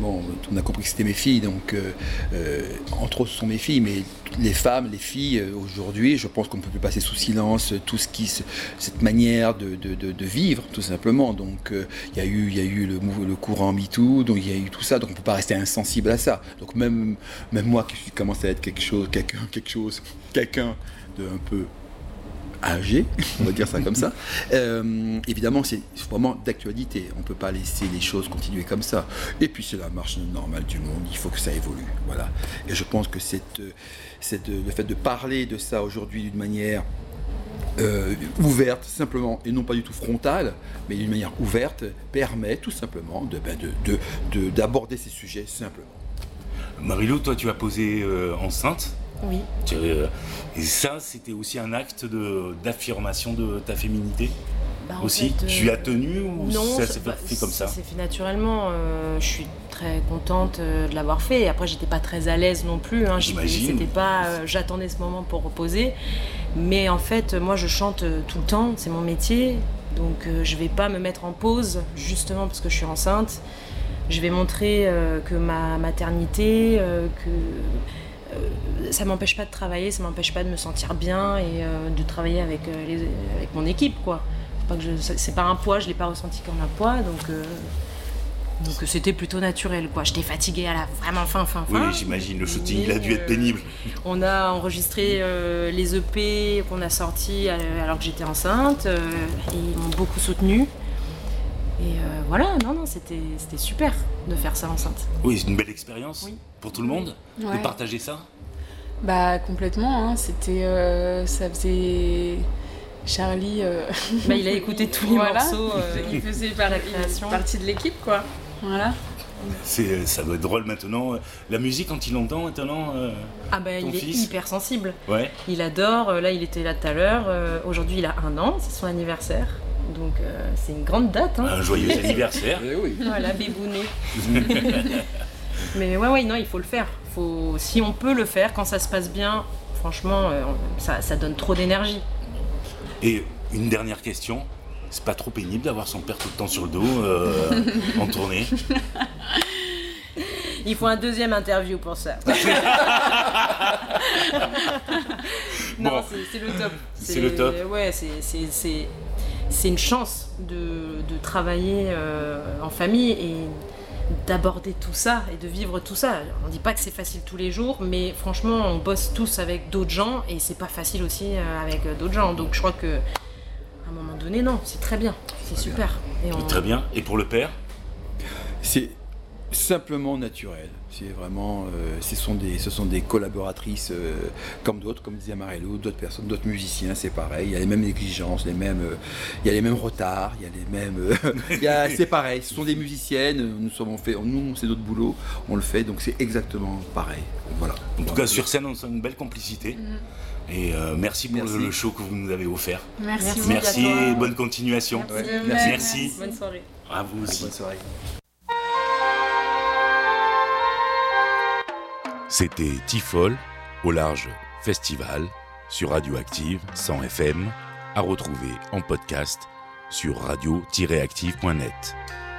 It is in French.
bon, on a compris que c'était mes filles, donc entre autres ce sont mes filles, mais les femmes, les filles, aujourd'hui, je pense qu'on ne peut plus passer sous silence tout ce qui, cette manière de vivre, tout simplement. Donc il y a eu le courant MeToo, donc il y a eu tout ça, donc on ne peut pas rester insensible à ça. Donc même moi qui commence à être quelqu'un de un peu âgé, on va dire ça comme ça, évidemment c'est vraiment d'actualité, on ne peut pas laisser les choses continuer comme ça, et puis c'est la marche normale du monde, il faut que ça évolue, voilà. Et je pense que le fait de parler de ça aujourd'hui d'une manière ouverte simplement, et non pas du tout frontale, mais d'une manière ouverte, permet tout simplement d'aborder ces sujets simplement. Marie-Lou, toi tu as posé enceinte. Oui. Et ça, c'était aussi un acte d'affirmation de ta féminité aussi. En fait, tu as tenu ou non, ça s'est fait comme ça? Ça s'est fait naturellement. Je suis très contente de l'avoir fait. Et après, j'étais pas très à l'aise non plus. J'imagine. C'était pas, j'attendais ce moment pour reposer. Mais en fait, moi, je chante tout le temps. C'est mon métier. Donc, je vais pas me mettre en pause justement parce que je suis enceinte. Je vais montrer que ma maternité, ça m'empêche pas de travailler, ça m'empêche pas de me sentir bien et de travailler avec mon équipe, quoi. C'est pas un poids, je l'ai pas ressenti comme un poids, donc c'était plutôt naturel, quoi. J'étais fatiguée à la vraiment fin. Oui, j'imagine, le shooting il a dû être pénible. On a enregistré les EP qu'on a sortis alors que j'étais enceinte, et ils m'ont beaucoup soutenue. Et voilà, non, c'était super de faire ça enceinte. Oui, c'est une belle expérience pour tout le monde, ouais. De partager ça. Bah complètement, hein. C'était, ça faisait Charlie. Il a écouté tous les morceaux. Il faisait partie de l'équipe, quoi. Voilà. Ça doit être drôle maintenant. La musique, quand il l'entend maintenant, il est hyper sensible. Ouais. Il adore. Là, il était là tout à l'heure. Aujourd'hui, il a 1 an, c'est son anniversaire. Donc, c'est une grande date. Hein. Un joyeux anniversaire. Oui. Voilà, bébouné. Mais ouais, non, il faut le faire. Si on peut le faire, quand ça se passe bien, franchement, ça donne trop d'énergie. Et une dernière question. C'est pas trop pénible d'avoir son père tout le temps sur le dos en tournée? Il faut un deuxième interview pour ça. Non, c'est le top. C'est le top. Ouais, c'est une chance de travailler en famille et d'aborder tout ça et de vivre tout ça. On dit pas que c'est facile tous les jours, mais franchement, on bosse tous avec d'autres gens et c'est pas facile aussi avec d'autres gens. Donc je crois que à un moment donné, non, c'est très bien, c'est super. Très bien. Et pour le père? C'est simplement naturel. C'est vraiment, ce sont des collaboratrices comme d'autres, comme disait Marie-Lou, d'autres personnes, d'autres musiciens, c'est pareil. Il y a les mêmes exigences, il y a les mêmes retards, il y a les mêmes. C'est pareil. Ce sont des musiciennes. Nous, c'est notre boulot, on le fait, donc c'est exactement pareil. Voilà. En tout cas, sur scène, on sent une belle complicité. Et merci pour le show que vous nous avez offert. Merci et bonne continuation. Merci. Bonne soirée. À vous aussi. Bonne soirée. C'était Tifol au large festival sur Radioactive 100 FM, à retrouver en podcast sur radio-active.net.